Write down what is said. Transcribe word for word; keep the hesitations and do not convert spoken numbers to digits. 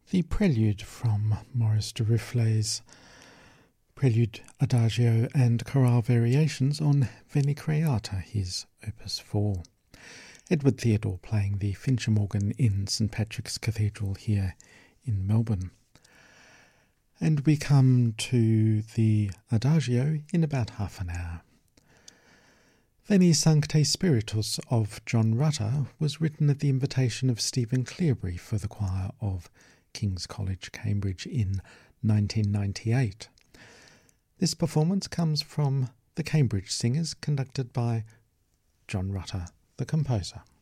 The Prelude from Maurice Duruflé's Prelude, Adagio and Chorale Variations on Veni Creata, his Opus four. Edward Theodore playing the Fincham organ in St Patrick's Cathedral here in Melbourne. And we come to the Adagio in about half an hour. Veni Sancte Spiritus of John Rutter was written at the invitation of Stephen Cleobury for the choir of King's College, Cambridge in nineteen ninety-eight. This performance comes from the Cambridge Singers, conducted by John Rutter, the composer.